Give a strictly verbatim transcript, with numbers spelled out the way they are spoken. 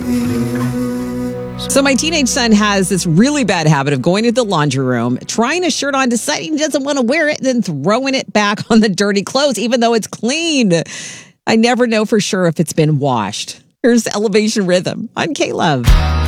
So my teenage son has this really bad habit of going to the laundry room, trying a shirt on, deciding he doesn't want to wear it, and then throwing it back on the dirty clothes, even though it's clean. I never know for sure if it's been washed. Here's Elevation Rhythm on K-Love.